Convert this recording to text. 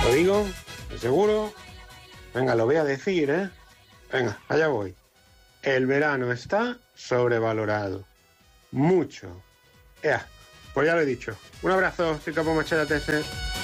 Lo digo, de seguro. Venga, lo voy a decir, ¿eh? Venga, allá voy. El verano está sobrevalorado. Mucho. Ea, pues ya lo he dicho. Un abrazo, soy Capo Machada TS.